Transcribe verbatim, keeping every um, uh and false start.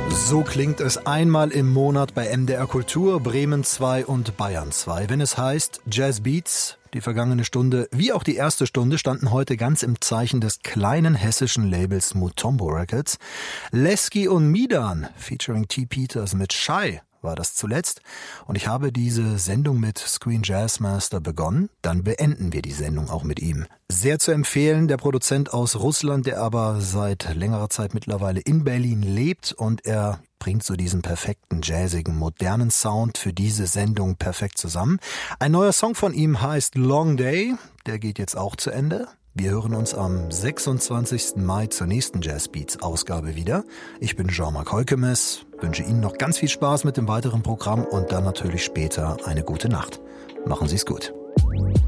So klingt es einmal im Monat bei M D R Kultur, Bremen zwei und Bayern zwei. Wenn es heißt Jazz Beats, die vergangene Stunde wie auch die erste Stunde standen heute ganz im Zeichen des kleinen hessischen Labels Mutombo Records. Lesky und Midan featuring T. Peters mit Shy war das zuletzt. Und ich habe diese Sendung mit Screen Jazzmaster begonnen. Dann beenden wir die Sendung auch mit ihm. Sehr zu empfehlen, der Produzent aus Russland, der aber seit längerer Zeit mittlerweile in Berlin lebt. Und er bringt so diesen perfekten, jazzigen, modernen Sound für diese Sendung perfekt zusammen. Ein neuer Song von ihm heißt Long Day. Der geht jetzt auch zu Ende. Wir hören uns am sechsundzwanzigsten Mai zur nächsten Jazzbeats-Ausgabe wieder. Ich bin Jean-Marc Heukemes, wünsche Ihnen noch ganz viel Spaß mit dem weiteren Programm und dann natürlich später eine gute Nacht. Machen Sie es gut.